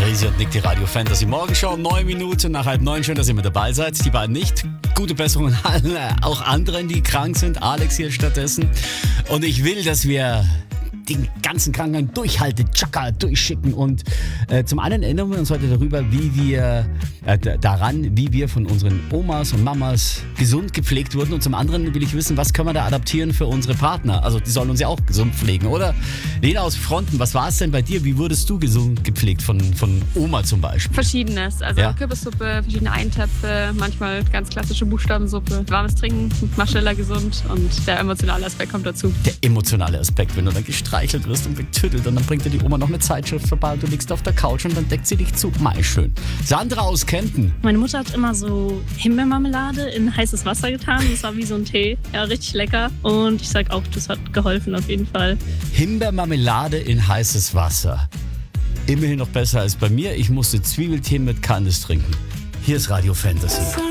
Risi und Nick, die Radio Fantasy Morgenshow, 9 Minuten nach 8:30. Schön, dass ihr mit dabei seid. Die beiden nicht. Gute Besserung an alle, auch anderen, die krank sind. Alex hier stattdessen. Und ich will, dass wir den ganzen Kranken Durchhalte-Chaka durchschicken. Und zum einen erinnern wir uns heute darüber, wie wir von unseren Omas und Mamas gesund gepflegt wurden. Und zum anderen will ich wissen, was können wir da adaptieren für unsere Partner? Also die sollen uns ja auch gesund pflegen, oder? Lena aus Fronten, was war es denn bei dir? Wie wurdest du gesund gepflegt von Oma zum Beispiel? Verschiedenes. Also Kürbissuppe, verschiedene Eintöpfe, manchmal ganz klassische Buchstabensuppe, warmes Trinken, macht schneller gesund und der emotionale Aspekt kommt dazu. Der emotionale Aspekt, wenn du dann gestreichelt wirst und getüttelt und dann bringt dir die Oma noch eine Zeitschrift vorbei und du liegst auf der Couch und dann deckt sie dich zu. Mal schön. Sandra aus Kempten. Meine Mutter hat immer so Himbeermarmelade in heißes Wasser getan. Das war wie so ein Tee. Ja, richtig lecker. Und ich sag auch, das hat geholfen auf jeden Fall. Himbeermarmelade in heißes Wasser. Immerhin noch besser als bei mir. Ich musste Zwiebeltee mit Candice trinken. Hier ist Radio Fantasy.